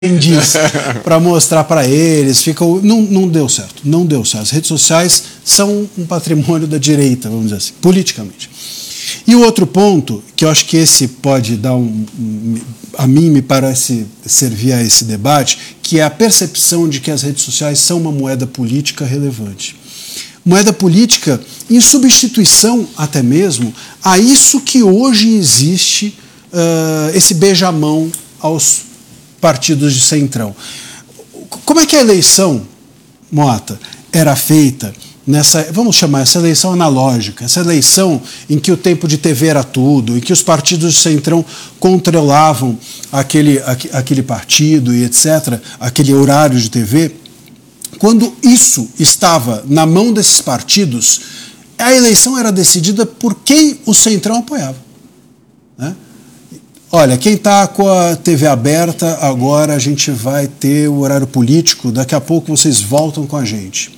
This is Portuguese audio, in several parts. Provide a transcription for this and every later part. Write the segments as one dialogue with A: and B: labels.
A: diz para mostrar para eles, não deu certo, não deu certo. As redes sociais são um patrimônio da direita, vamos dizer assim, politicamente. E o outro ponto, que eu acho que esse pode dar a mim me parece servir a esse debate, que é a percepção de que as redes sociais são uma moeda política relevante. Moeda política em substituição até mesmo a isso que hoje existe, esse beijamão aos partidos de centrão. Como é que a eleição, Mota, era feita nessa, vamos chamar essa eleição analógica, essa eleição em que o tempo de TV era tudo, em que os partidos de centrão controlavam aquele partido e etc., aquele horário de TV? Quando isso estava na mão desses partidos, a eleição era decidida por quem o centrão apoiava, né? Olha, quem está com a TV aberta, agora a gente vai ter o horário político, daqui a pouco vocês voltam com a gente.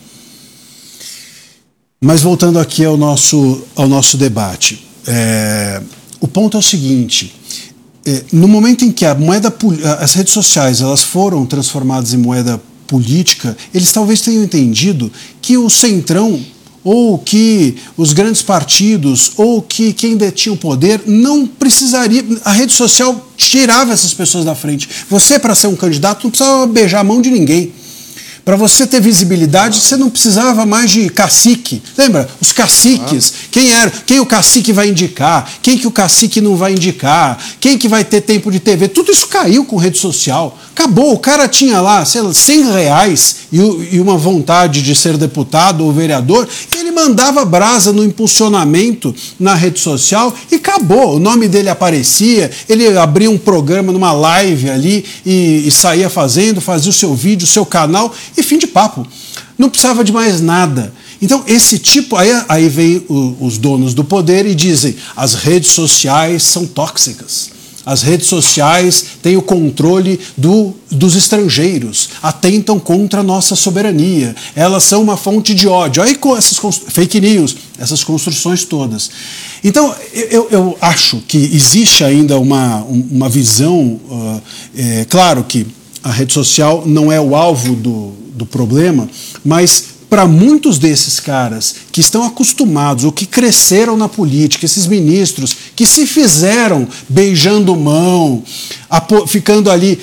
A: Mas voltando aqui ao nosso debate, o ponto é o seguinte, no momento em que as redes sociais elas foram transformadas em moeda política, eles talvez tenham entendido que o centrão, ou que os grandes partidos, ou que quem detinha o poder não precisaria, a rede social tirava essas pessoas da frente. Você, para ser um candidato, não precisava beijar a mão de ninguém. Para você ter visibilidade, você não precisava mais de cacique. Lembra? Os caciques. Quem o cacique vai indicar? Quem que o cacique não vai indicar? Quem que vai ter tempo de TV? Tudo isso caiu com rede social. Acabou. O cara tinha lá, sei lá, R$100 e uma vontade de ser deputado ou vereador, e ele mandava brasa no impulsionamento na rede social e acabou. O nome dele aparecia, ele abria um programa numa live ali e saía fazia o seu vídeo, o seu canal, e fim de papo. Não precisava de mais nada. Então, esse tipo... Aí vem os donos do poder e dizem: as redes sociais são tóxicas. As redes sociais têm o controle dos estrangeiros, atentam contra a nossa soberania, elas são uma fonte de ódio. Aí com essas fake news, essas construções todas. Então, eu acho que existe ainda uma visão... claro que a rede social não é o alvo do problema, mas para muitos desses caras que estão acostumados ou que cresceram na política, esses ministros que se fizeram beijando mão, ficando ali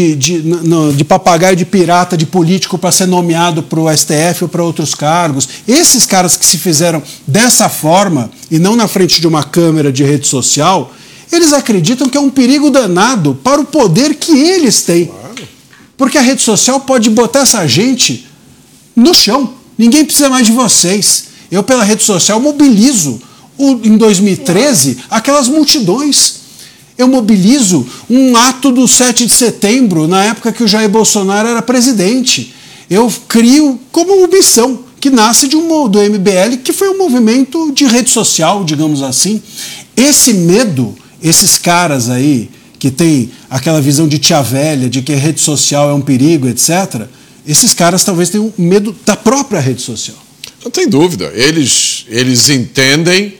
A: de papagaio de pirata de político para ser nomeado para o STF ou para outros cargos, esses caras que se fizeram dessa forma e não na frente de uma câmera de rede social, eles acreditam que é um perigo danado para o poder que eles têm. Porque a rede social pode botar essa gente no chão. Ninguém precisa mais de vocês. Eu, pela rede social, mobilizo, em 2013, aquelas multidões. Eu mobilizo um ato do 7 de setembro, na época que o Jair Bolsonaro era presidente. Eu crio como uma missão que nasce do MBL, que foi um movimento de rede social, digamos assim. Esse medo, esses caras aí, que tem aquela visão de tia velha, de que a rede social é um perigo, etc., esses caras talvez tenham medo da própria rede social.
B: Não tem dúvida. Eles entendem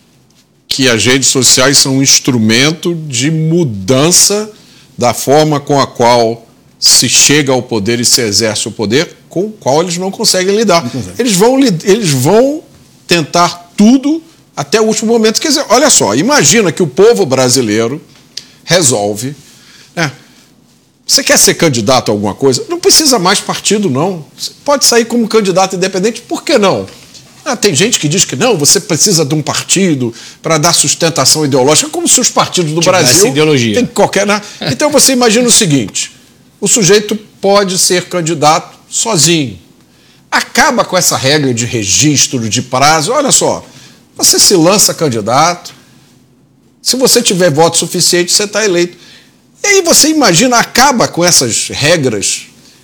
B: que as redes sociais são um instrumento de mudança da forma com a qual se chega ao poder e se exerce o poder, com o qual eles não conseguem lidar. Eles vão tentar tudo até o último momento. Quer dizer, olha só, imagina que o povo brasileiro resolve, né? Você quer ser candidato a alguma coisa? Não precisa mais partido, não. Você pode sair como candidato independente, por que não? Tem gente que diz que não, você precisa de um partido para dar sustentação ideológica, como se os partidos do Brasil
C: ideologia.
B: Tem qualquer... Né? Então você imagina o seguinte, o sujeito pode ser candidato sozinho. Acaba com essa regra de registro, de prazo. Olha só, você se lança candidato, se você tiver voto suficiente, você está eleito. E aí você imagina, acaba com essas regras,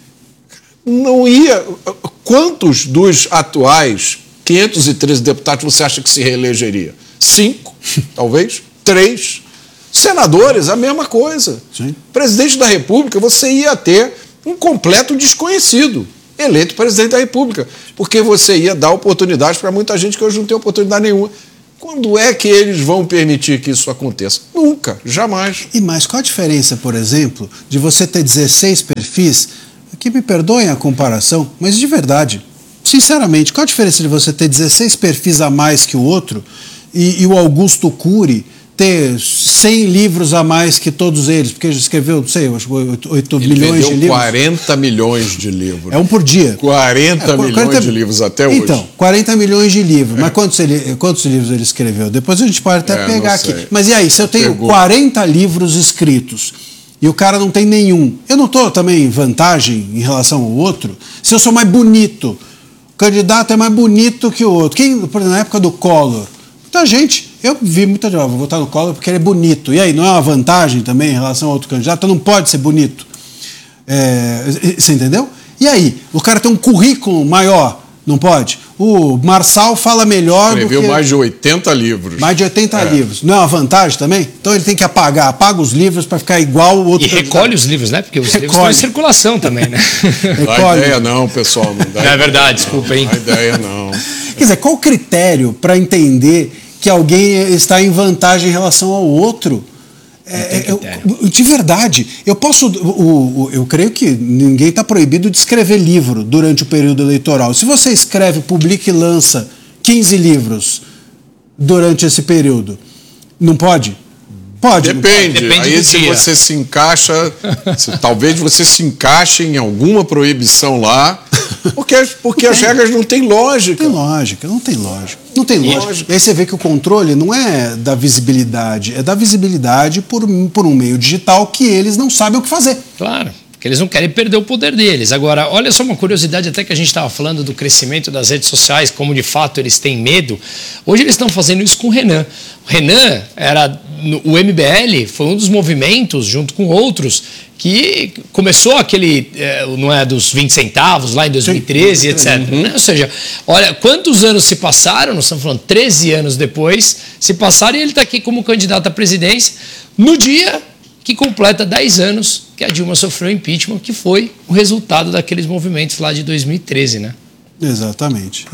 B: não ia... Quantos dos atuais 513 deputados você acha que se reelegeria? 5, talvez? 3. Senadores, a mesma coisa.
A: Sim.
B: Presidente da República, você ia ter um completo desconhecido eleito presidente da República, porque você ia dar oportunidade para muita gente que hoje não tem oportunidade nenhuma. Quando é que eles vão permitir que isso aconteça? Nunca, jamais.
A: E mais, qual a diferença, por exemplo, de você ter 16 perfis, que me perdoem a comparação, mas de verdade, sinceramente, qual a diferença de você ter 16 perfis a mais que o outro e o Augusto Cury ter 100 livros a mais que todos eles, porque ele escreveu, não sei, acho que 8 milhões de livros.
B: 40 milhões de livros.
A: É um por dia.
B: 40 milhões de livros até hoje.
A: Então, 40 milhões de livros. Mas quantos livros ele escreveu? Depois a gente pode até pegar aqui. Mas e aí, se eu tenho 40 livros escritos e o cara não tem nenhum, eu não estou também em vantagem em relação ao outro? Se eu sou mais bonito, o candidato é mais bonito que o outro. Por exemplo, na época do Collor, muita gente... Eu vi muita gente, vou votar no Collor porque ele é bonito. E aí, não é uma vantagem também em relação ao outro candidato? Não pode ser bonito. Você entendeu? E aí, o cara tem um currículo maior, não pode? O Marçal fala melhor
B: Escreveu
A: do que...
B: mais de 80 livros.
A: Mais de 80 livros. Não é uma vantagem também? Então ele tem que apaga os livros para ficar igual o outro.
C: E recolhe os livros, né? Porque os livros estão em circulação também, né?
B: Não dá ideia não, pessoal. Não
C: é verdade, desculpa, hein?
B: Não dá ideia não.
A: Quer dizer, qual o critério para entender que alguém está em vantagem em relação ao outro? De verdade, eu creio que ninguém está proibido de escrever livro durante o período eleitoral. Se você escreve, publica e lança 15 livros durante esse período, não pode? Pode.
B: Depende aí se você se encaixa, talvez você se encaixe em alguma proibição lá, porque as regras não têm lógica.
A: Não tem lógica. E aí você vê que o controle não é da visibilidade, é da visibilidade por um meio digital que eles não sabem o que fazer.
C: Claro. Que eles não querem perder o poder deles. Agora, olha só uma curiosidade, até que a gente estava falando do crescimento das redes sociais, como de fato eles têm medo. Hoje eles estão fazendo isso com o Renan. O Renan o MBL foi um dos movimentos, junto com outros, que começou aquele, não é, dos 20 centavos lá em 2013, sim, etc. Né? Ou seja, olha, quantos anos se passaram, nós estamos falando 13 anos depois, se passaram e ele está aqui como candidato à presidência, no dia que completa 10 anos que a Dilma sofreu impeachment, que foi o resultado daqueles movimentos lá de 2013, né?
A: Exatamente.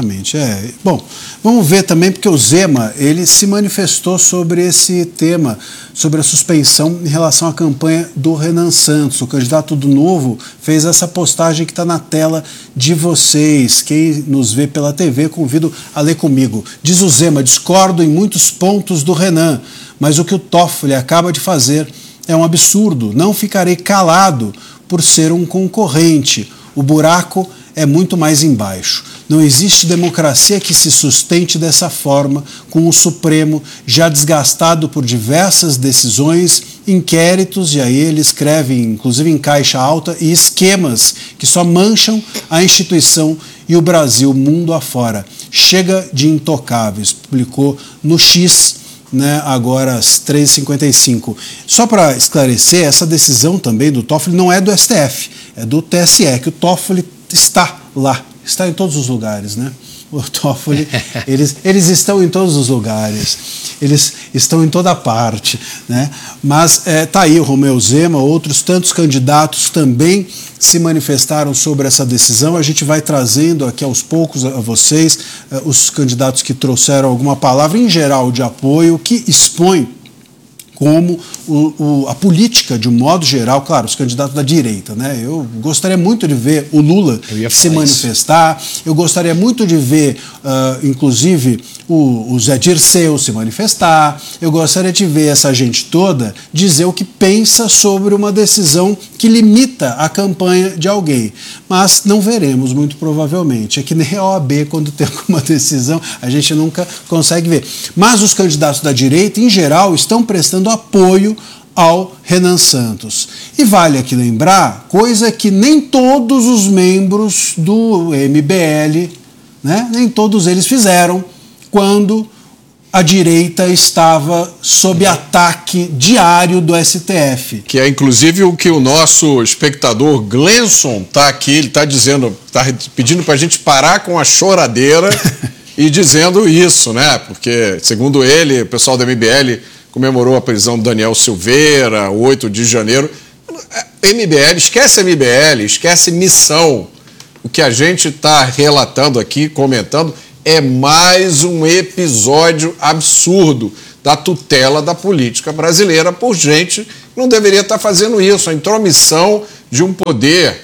A: Bom, vamos ver também, porque o Zema, ele se manifestou sobre esse tema, sobre a suspensão em relação à campanha do Renan Santos. O candidato do Novo fez essa postagem que está na tela de vocês. Quem nos vê pela TV, convido a ler comigo. Diz o Zema: discordo em muitos pontos do Renan, mas o que o Toffoli acaba de fazer é um absurdo. Não ficarei calado por ser um concorrente. O buraco é muito mais embaixo. Não existe democracia que se sustente dessa forma, com o Supremo já desgastado por diversas decisões, inquéritos, e aí ele escreve, inclusive em caixa alta, e esquemas que só mancham a instituição e o Brasil mundo afora. Chega de intocáveis, publicou no X, né, agora às 3h55. Só para esclarecer, essa decisão também do Toffoli não é do STF, é do TSE, que o Toffoli está lá, está em todos os lugares, né? O Toffoli, eles estão em todos os lugares, eles estão em toda parte, né? Mas tá aí o Romeu Zema, outros tantos candidatos também se manifestaram sobre essa decisão. A gente vai trazendo aqui aos poucos a vocês os candidatos que trouxeram alguma palavra em geral de apoio, que expõe como a política, de um modo geral, claro, os candidatos da direita, né? Eu gostaria muito de ver o Lula se manifestar, eu gostaria muito de ver, inclusive, o Zé Dirceu se manifestar, eu gostaria de ver essa gente toda dizer o que pensa sobre uma decisão que limita a campanha de alguém. Mas não veremos, muito provavelmente. É que nem a OAB, quando tem alguma decisão, a gente nunca consegue ver. Mas os candidatos da direita, em geral, estão prestando apoio ao Renan Santos. E vale aqui lembrar, coisa que nem todos os membros do MBL, né, nem todos eles fizeram quando a direita estava sob ataque diário do STF.
B: Que é inclusive o que o nosso espectador Glenson está aqui, ele está dizendo, está pedindo para a gente parar com a choradeira e dizendo isso, né? Porque, segundo ele, o pessoal do MBL comemorou a prisão do Daniel Silveira, 8 de janeiro. MBL, esquece missão. O que a gente está relatando aqui, comentando, é mais um episódio absurdo da tutela da política brasileira por gente que não deveria estar fazendo isso. A intromissão de um poder,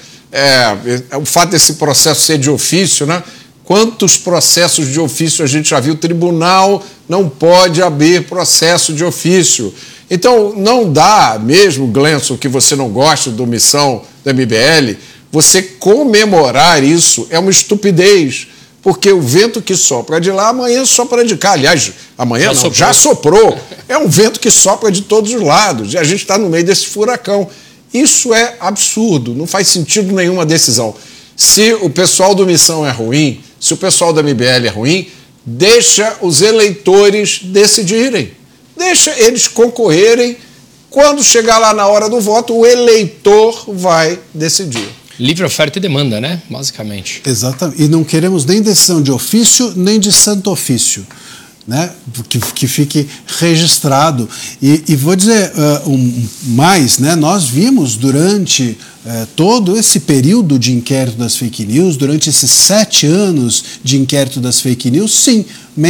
B: o fato desse processo ser de ofício, né? Quantos processos de ofício a gente já viu? O tribunal não pode abrir processo de ofício. Então, não dá, mesmo, Glenson, que você não gosta da omissão do MBL, você comemorar isso é uma estupidez, porque o vento que sopra de lá, amanhã sopra de cá. Aliás, amanhã já soprou. É um vento que sopra de todos os lados, e a gente está no meio desse furacão. Isso é absurdo, não faz sentido nenhuma decisão. Se o pessoal do Missão é ruim, se o pessoal da MBL é ruim, deixa os eleitores decidirem. Deixa eles concorrerem. Quando chegar lá na hora do voto, o eleitor vai decidir.
C: Livre oferta e demanda, né? Basicamente.
A: Exatamente. E não queremos nem decisão de ofício, nem de santo ofício, né? Que fique registrado. E vou dizer mais, né? Nós vimos durante todo esse período de inquérito das fake news, durante esses 7 anos de inquérito das fake news, sim,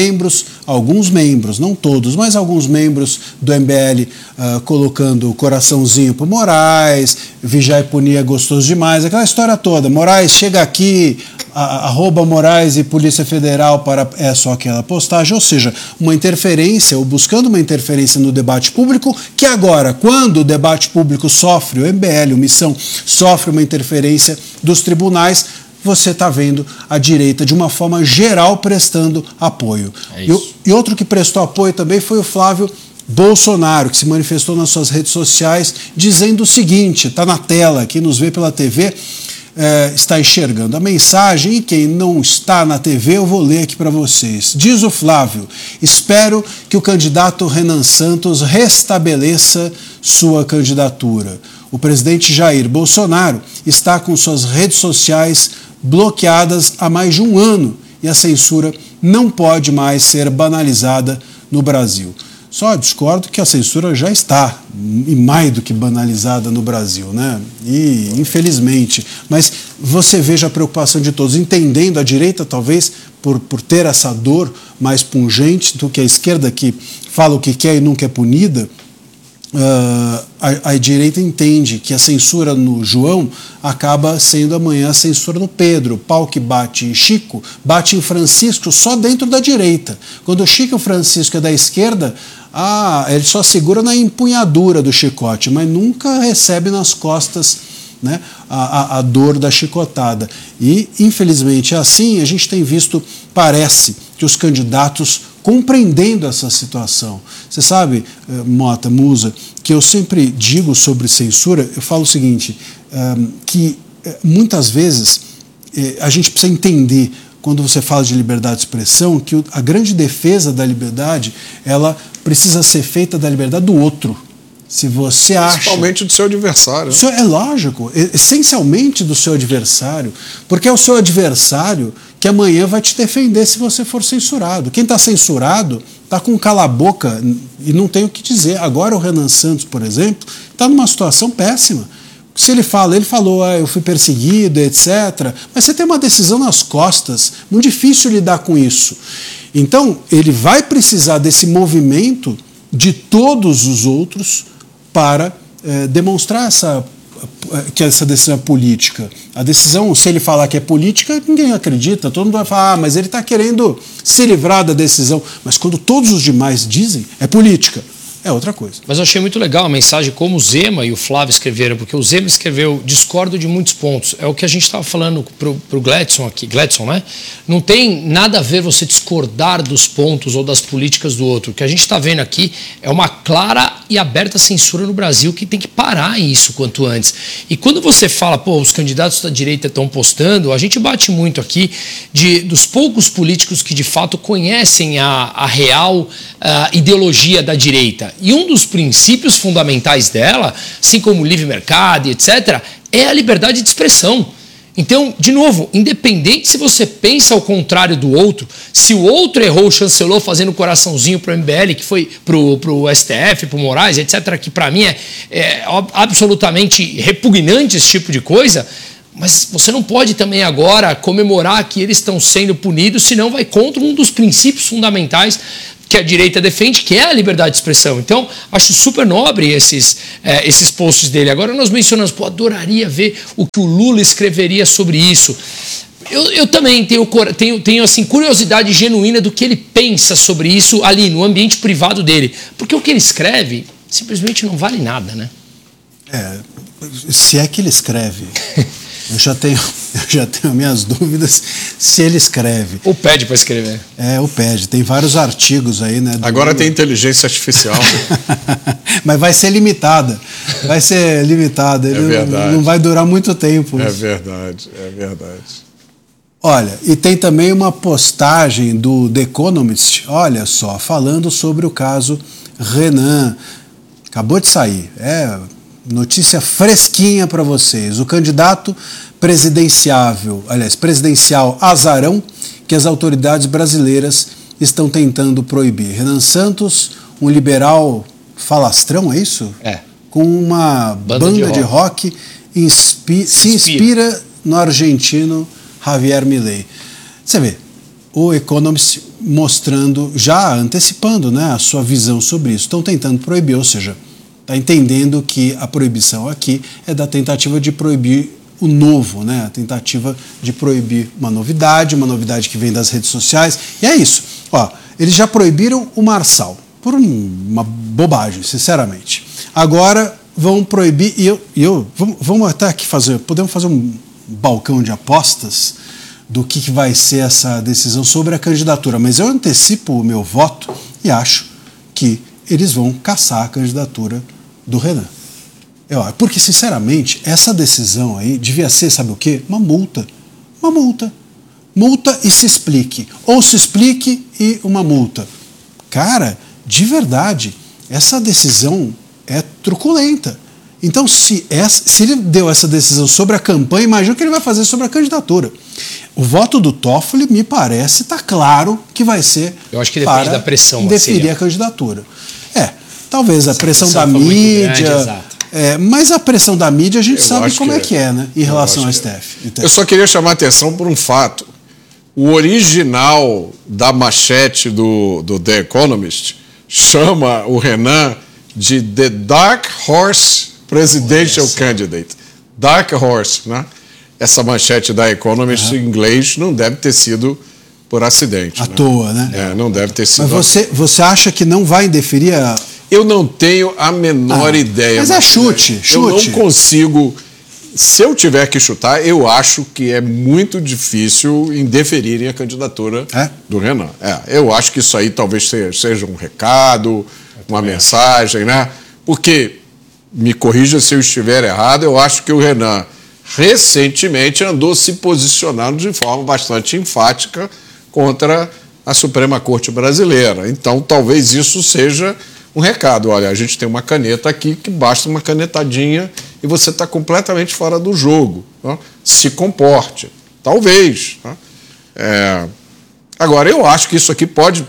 A: alguns membros, não todos, mas alguns membros do MBL colocando o coraçãozinho para Moraes, vigiar e punir é gostoso demais, aquela história toda. Moraes chega aqui, arroba Moraes e Polícia Federal para só aquela postagem, ou seja, uma interferência, ou buscando uma interferência no debate público, que agora, quando o debate público sofre, o MBL, o Missão, sofre uma interferência dos tribunais, você está vendo a direita, de uma forma geral, prestando apoio. E outro que prestou apoio também foi o Flávio Bolsonaro, que se manifestou nas suas redes sociais, dizendo o seguinte, está na tela, quem nos vê pela TV está enxergando a mensagem, e quem não está na TV eu vou ler aqui para vocês. Diz o Flávio: espero que o candidato Renan Santos restabeleça sua candidatura. O presidente Jair Bolsonaro está com suas redes sociais bloqueadas há mais de um ano e a censura não pode mais ser banalizada no Brasil. Só discordo que a censura já está, e mais do que banalizada no Brasil, né? E infelizmente. Mas você veja a preocupação de todos, entendendo a direita, talvez, por ter essa dor mais pungente do que a esquerda, que fala o que quer e nunca é punida. A direita entende que a censura no João acaba sendo amanhã a censura no Pedro. O pau que bate em Chico, bate em Francisco só dentro da direita. Quando o Chico e o Francisco é da esquerda, ele só segura na empunhadura do chicote, mas nunca recebe nas costas, né, a dor da chicotada. E, infelizmente, assim a gente tem visto, parece, que os candidatos compreendendo essa situação. Você sabe, Mota, Musa, que eu sempre digo sobre censura, eu falo o seguinte, que muitas vezes a gente precisa entender, quando você fala de liberdade de expressão, que a grande defesa da liberdade, ela precisa ser feita da liberdade do outro. Se você acha...
B: Principalmente do seu adversário.
A: É lógico, essencialmente do seu adversário, porque é o seu adversário que amanhã vai te defender se você for censurado. Quem está censurado está com cala-boca e não tem o que dizer. Agora o Renan Santos, por exemplo, está numa situação péssima. Se ele falou, eu fui perseguido, etc. Mas você tem uma decisão nas costas, muito difícil lidar com isso. Então, ele vai precisar desse movimento de todos os outros para demonstrar que essa decisão é política. A decisão, se ele falar que é política, ninguém acredita, todo mundo vai falar, mas ele está querendo se livrar da decisão. Mas quando todos os demais dizem, é política. É outra coisa.
C: Mas eu achei muito legal a mensagem como o Zema e o Flávio escreveram, porque o Zema escreveu: discordo de muitos pontos. É o que a gente estava falando pro Gledson aqui. Gledson, né? Não tem nada a ver você discordar dos pontos ou das políticas do outro. O que a gente está vendo aqui é uma clara e aberta censura no Brasil, que tem que parar isso quanto antes. E quando você fala, os candidatos da direita estão postando, a gente bate muito aqui dos poucos políticos que de fato conhecem a real ideologia da direita. E um dos princípios fundamentais dela, assim como o livre mercado e etc., é a liberdade de expressão. Então, de novo, independente se você pensa ao contrário do outro, se o outro errou, chancelou fazendo coraçãozinho para o MBL, que foi para o STF, para o Moraes, etc., que para mim é absolutamente repugnante esse tipo de coisa, Mas você não pode também agora comemorar que eles estão sendo punidos, senão vai contra um dos princípios fundamentais que a direita defende, que é a liberdade de expressão. Então, acho super nobre esses posts dele. Agora nós mencionamos, adoraria ver o que o Lula escreveria sobre isso. Eu também tenho assim, curiosidade genuína do que ele pensa sobre isso ali, no ambiente privado dele. Porque o que ele escreve simplesmente não vale nada, né?
A: Se é que ele escreve... Eu já tenho minhas dúvidas se ele escreve.
C: Ou pede para escrever.
A: Ou pede. Tem vários artigos aí, né?
B: Agora tem inteligência artificial.
A: Mas vai ser limitada. Ele não vai durar muito tempo.
B: É verdade.
A: Olha, e tem também uma postagem do The Economist, olha só, falando sobre o caso Renan. Acabou de sair. Notícia fresquinha para vocês. O candidato presidencial azarão que as autoridades brasileiras estão tentando proibir. Renan Santos, um liberal falastrão, é isso? Com uma banda de rock se inspira no argentino Javier Milei. Você vê, o Economist mostrando, já antecipando, né, a sua visão sobre isso. Estão tentando proibir, ou seja, está entendendo que a proibição aqui é da tentativa de proibir o novo, né? A tentativa de proibir uma novidade que vem das redes sociais. E é isso. Eles já proibiram o Marçal, por uma bobagem, sinceramente. Agora vão proibir, vamos até aqui podemos fazer um balcão de apostas do que vai ser essa decisão sobre a candidatura, mas eu antecipo o meu voto e acho que eles vão caçar a candidatura do Renan. Porque, sinceramente, essa decisão aí devia ser, sabe o quê? Uma multa. Multa e se explique. Ou se explique e uma multa. Cara, de verdade, essa decisão é truculenta. Então, se ele deu essa decisão sobre a campanha, imagina o que ele vai fazer sobre a candidatura. O voto do Toffoli, me parece, está claro que vai ser.
C: Eu acho que depende da pressão.
A: Indeferir a candidatura. Talvez a pressão da mídia. Mas a pressão da mídia a gente sabe como é que é, né? Em relação ao STF.
B: Eu só queria chamar a atenção por um fato. O original da manchete do The Economist chama o Renan de The Dark Horse Presidential Candidate. Dark Horse, né? Essa manchete da Economist em inglês não deve ter sido por acidente.
A: À toa, né?
B: Não deve ter sido.
A: Mas você acha que não vai indeferir a...
B: Eu não tenho a menor ideia.
A: Mas é chute.
B: Eu não consigo... Se eu tiver que chutar, eu acho que é muito difícil indeferirem a candidatura do Renan. Eu acho que isso aí talvez seja um recado, uma mensagem, né? Porque, me corrija se eu estiver errado, eu acho que o Renan recentemente andou se posicionando de forma bastante enfática contra a Suprema Corte Brasileira. Então, talvez isso seja um recado. Olha, a gente tem uma caneta aqui que basta uma canetadinha e você está completamente fora do jogo. Tá? Se comporte. Talvez. Tá? Agora, eu acho que isso aqui pode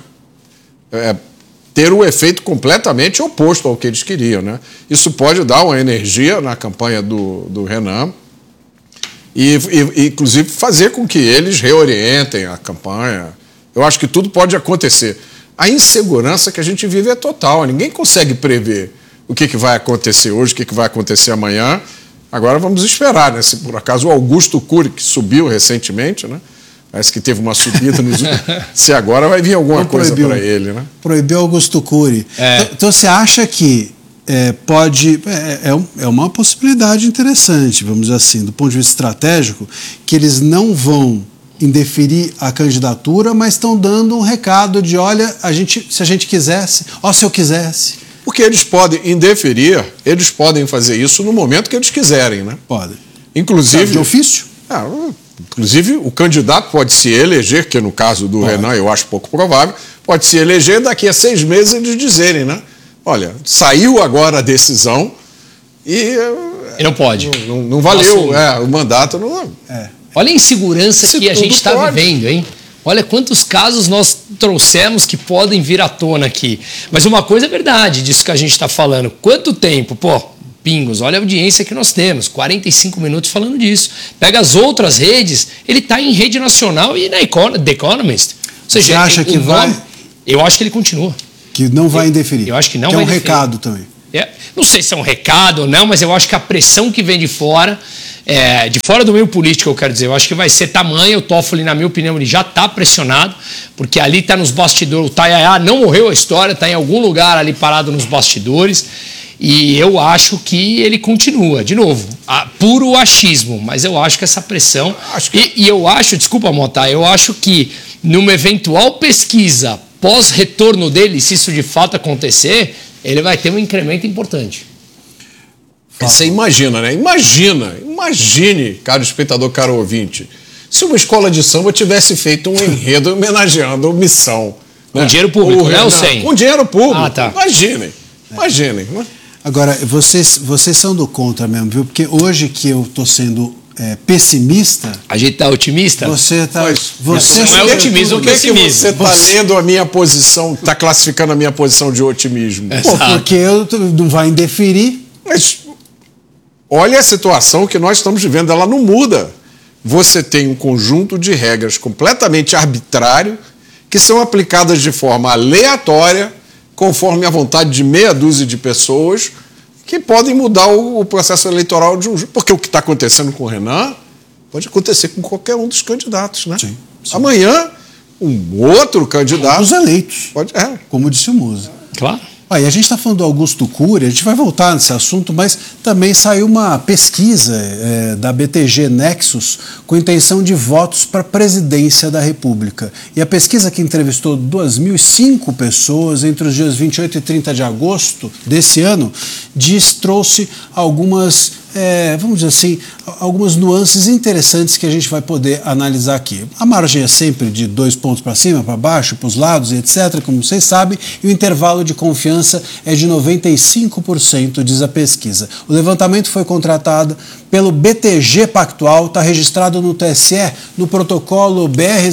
B: ter um efeito completamente oposto ao que eles queriam. Né? Isso pode dar uma energia na campanha do Renan e, inclusive, fazer com que eles reorientem a campanha. Eu acho que tudo pode acontecer. A insegurança que a gente vive é total. Ninguém consegue prever o que vai acontecer hoje, o que vai acontecer amanhã. Agora vamos esperar, né? Se por acaso o Augusto Cury, que subiu recentemente, né? Parece que teve uma subida nos se agora vai vir alguma coisa para ele, né?
A: Proibiu Augusto Cury. Então você acha que pode... É uma possibilidade interessante, vamos dizer assim, do ponto de vista estratégico, que eles não vão indeferir a candidatura, mas estão dando um recado de, olha, se a gente quisesse, se eu quisesse.
B: Porque eles podem indeferir, eles podem fazer isso no momento que eles quiserem, né?
A: Podem.
B: Inclusive...
A: De ofício?
B: Inclusive, o candidato pode se eleger, que no caso do Renan eu acho pouco provável, pode se eleger daqui a 6 meses eles dizerem, né? Olha, saiu agora a decisão e
C: não pode.
B: Não valeu, o mandato não...
C: Olha a insegurança que a gente está vivendo, hein? Olha quantos casos nós trouxemos que podem vir à tona aqui. Mas uma coisa é verdade disso que a gente está falando. Quanto tempo? pingos. Olha a audiência que nós temos, 45 minutos falando disso. Pega as outras redes, ele está em rede nacional e na The Economist. Ou seja,
A: você acha que vai...
C: Eu acho que ele continua.
A: Que não vai indeferir.
C: Eu acho que não
A: que
C: vai
A: é um
C: indeferir.
A: Recado também.
C: Não sei se é um recado ou não, mas eu acho que a pressão que vem de fora do meio político, eu quero dizer, eu acho que vai ser tamanho. O Toffoli, na minha opinião, ele já está pressionado, porque ali está nos bastidores, o Tayaya não morreu a história, está em algum lugar ali parado nos bastidores, e eu acho que ele continua, de novo, puro achismo, mas eu acho que essa pressão, e eu acho, desculpa Mota, eu acho que numa eventual pesquisa pós-retorno dele, se isso de fato acontecer, ele vai ter um incremento importante.
B: Você imagina, né? Imagine, caro espectador, caro ouvinte, se uma escola de samba tivesse feito um enredo homenageando a Missão.
C: Com dinheiro público, né? Ou sem?
B: Com dinheiro público.
C: Tá.
B: Imaginem.
A: Agora, vocês são do contra mesmo, viu? Porque hoje que eu estou sendo pessimista...
C: A gente está otimista?
A: Você está...
C: Não é otimismo ou pessimismo.
B: Por que você está lendo a minha posição, está classificando a minha posição de otimismo?
A: Pô, porque não vai indeferir.
B: Mas olha a situação que nós estamos vivendo, ela não muda. Você tem um conjunto de regras completamente arbitrário que são aplicadas de forma aleatória, conforme a vontade de meia dúzia de pessoas, que podem mudar o processo eleitoral de um jeito. Porque o que está acontecendo com o Renan pode acontecer com qualquer um dos candidatos, né?
A: Sim.
B: Amanhã, um outro candidato...
A: Os eleitos. Como disse o Musa.
C: Claro.
A: E a gente está falando do Augusto Cury, a gente vai voltar nesse assunto, mas também saiu uma pesquisa da BTG Nexus com intenção de votos para a presidência da República. E a pesquisa, que entrevistou 2.005 pessoas entre os dias 28 e 30 de agosto desse ano, trouxe algumas, vamos dizer assim, algumas nuances interessantes que a gente vai poder analisar aqui. A margem é sempre de 2 pontos para cima, para baixo, para os lados, etc., como vocês sabem, e o intervalo de confiança é de 95%, diz a pesquisa. O levantamento foi contratado pelo BTG Pactual, está registrado no TSE, no protocolo BR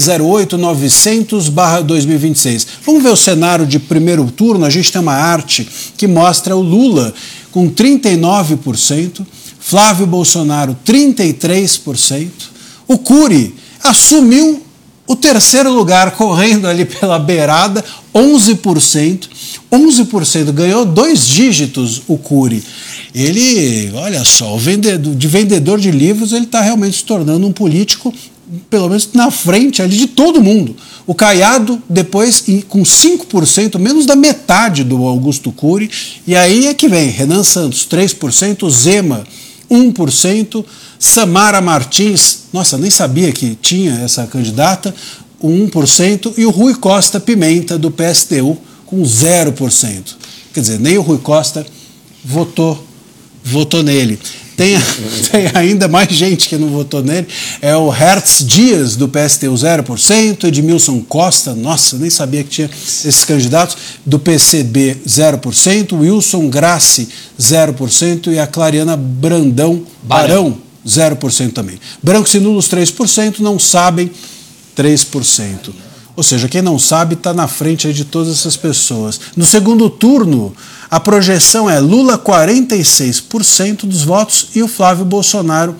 A: 08900/2026. Vamos ver o cenário de primeiro turno. A gente tem uma arte que mostra o Lula com 39%, Flávio Bolsonaro 33%, o Cury assumiu o terceiro lugar, correndo ali pela beirada, 11%. 11%, ganhou 2 dígitos o Cury. Ele, olha só, de vendedor de livros, ele está realmente se tornando um político, pelo menos na frente ali de todo mundo. O Caiado, depois, com 5%, menos da metade do Augusto Cury. E aí é que vem Renan Santos, 3%, Zema, 1%, Samara Martins, nossa, nem sabia que tinha essa candidata, 1%, e o Rui Costa Pimenta, do PSTU, com 0%. Quer dizer, nem o Rui Costa votou nele. Tem ainda mais gente que não votou nele. É o Hertz Dias, do PSTU, 0%, Edmilson Costa, nossa, nem sabia que tinha esses candidatos, do PCB, 0%, Wilson Grassi, 0%, e a Clariana Barão, 0% também. Brancos e nulos, 3%, não sabem, 3%. Ou seja, quem não sabe está na frente aí de todas essas pessoas. No segundo turno, a projeção é Lula 46% dos votos e o Flávio Bolsonaro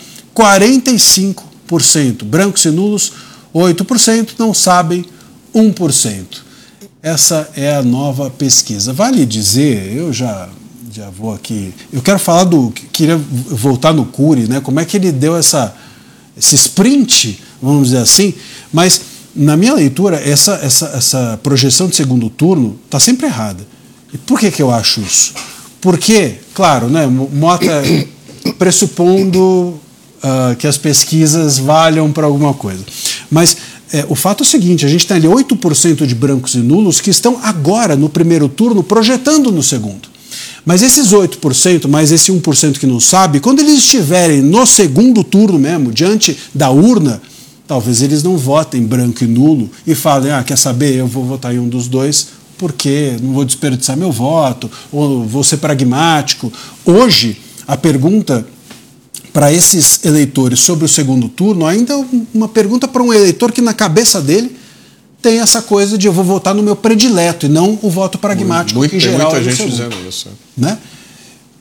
A: 45%. Brancos e nulos 8%, não sabem 1%. Essa é a nova pesquisa. Vale dizer, eu já vou aqui... Eu quero falar queria voltar no Cury, né? Como é que ele deu esse sprint, vamos dizer assim, mas... Na minha leitura, essa projeção de segundo turno está sempre errada. E por que eu acho isso? Porque, claro, né, Mota pressupondo que as pesquisas valham para alguma coisa. Mas o fato é o seguinte, a gente tem ali 8% de brancos e nulos que estão agora no primeiro turno projetando no segundo. Mas esses 8%, mais esse 1% que não sabe, quando eles estiverem no segundo turno mesmo, diante da urna, talvez eles não votem branco e nulo e falem, quer saber, eu vou votar em um dos dois porque não vou desperdiçar meu voto, ou vou ser pragmático. Hoje, a pergunta para esses eleitores sobre o segundo turno ainda é uma pergunta para um eleitor que na cabeça dele tem essa coisa de eu vou votar no meu predileto e não o voto pragmático, que em geral
B: muita gente dizendo isso.
A: Né?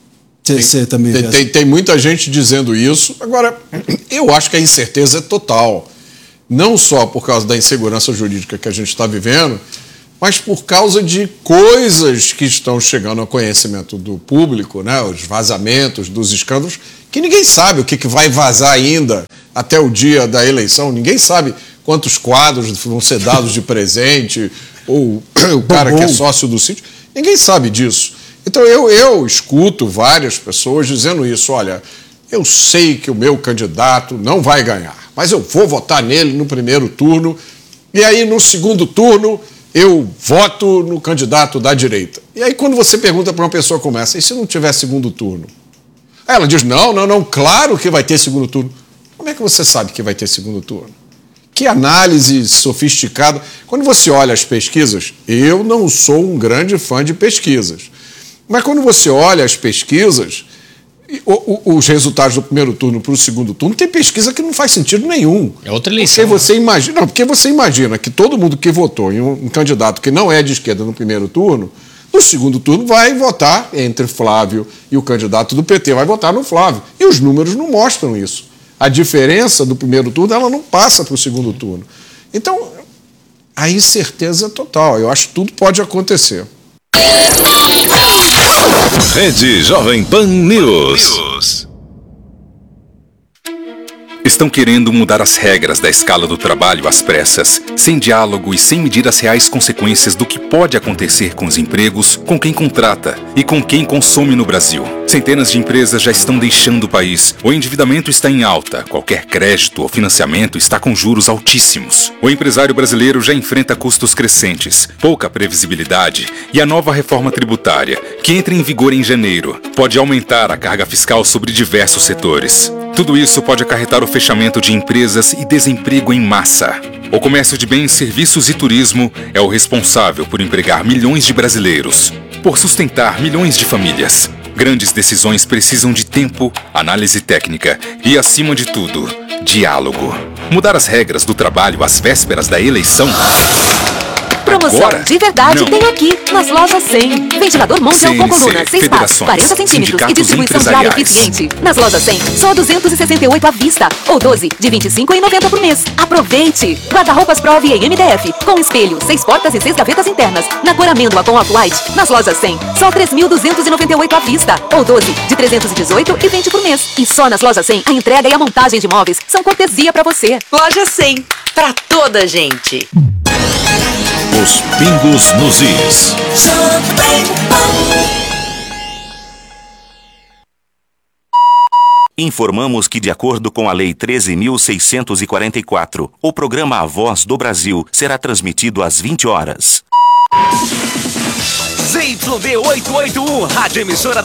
A: Você também
B: tem muita gente dizendo isso. Agora, eu acho que a incerteza é total. Não só por causa da insegurança jurídica que a gente está vivendo, mas por causa de coisas que estão chegando ao conhecimento do público, né? Os vazamentos dos escândalos, que ninguém sabe o que vai vazar ainda até o dia da eleição. Ninguém sabe quantos quadros vão ser dados de presente, ou o cara que é sócio do sítio. Ninguém sabe disso. Então eu escuto várias pessoas dizendo isso. Olha, eu sei que o meu candidato não vai ganhar, mas eu vou votar nele no primeiro turno, e aí no segundo turno eu voto no candidato da direita. E aí quando você pergunta para uma pessoa como essa, e se não tiver segundo turno? Aí ela diz, não, claro que vai ter segundo turno. Como é que você sabe que vai ter segundo turno? Que análise sofisticada. Quando você olha as pesquisas, eu não sou um grande fã de pesquisas, mas quando você olha as pesquisas, os resultados do primeiro turno para o segundo turno, tem pesquisa que não faz sentido nenhum.
C: É outra eleição.
B: Porque você imagina que todo mundo que votou em um candidato que não é de esquerda no primeiro turno, no segundo turno vai votar entre Flávio e o candidato do PT, vai votar no Flávio. E os números não mostram isso. A diferença do primeiro turno, ela não passa para o segundo turno. Então, a incerteza é total. Eu acho que tudo pode acontecer.
D: Rede Jovem Pan News. Estão querendo mudar as regras da escala do trabalho às pressas, sem diálogo e sem medir as reais consequências do que pode acontecer com os empregos, com quem contrata e com quem consome no Brasil. Centenas de empresas já estão deixando o país. O endividamento está em alta. Qualquer crédito ou financiamento está com juros altíssimos. O empresário brasileiro já enfrenta custos crescentes, pouca previsibilidade e a nova reforma tributária, que entra em vigor em janeiro, pode aumentar a carga fiscal sobre diversos setores. Tudo isso pode acarretar o fechamento de empresas e desemprego em massa. O comércio de bens, serviços e turismo é o responsável por empregar milhões de brasileiros, por sustentar milhões de famílias. Grandes decisões precisam de tempo, análise técnica e, acima de tudo, diálogo. Mudar as regras do trabalho às vésperas da eleição?
E: Promoção
D: Agora?
E: de verdade
D: Não.
E: tem aqui, nas lojas 100. Ventilador Mondial com coluna, 6 pás, 40 centímetros e
D: sindicatos
E: distribuição diária
D: empresariais.
E: eficiente. Nas lojas 100, só 268 à vista, ou 12 de 25,90 por mês. Aproveite! Guarda-roupas Prove em MDF, com espelho, 6 portas e 6 gavetas internas. Na cor amêndoa com off-white, nas lojas 100, só 3.298 à vista, ou 12 de 318,20 por mês. E só nas lojas 100, a entrega e a montagem de móveis são cortesia pra você.
F: Loja 100, pra toda gente.
D: Os pingos nos is.
G: Informamos que, de acordo com a Lei 13.644, o programa A Voz do Brasil será transmitido às 20 horas.
H: ZYB 881, rádio emissora da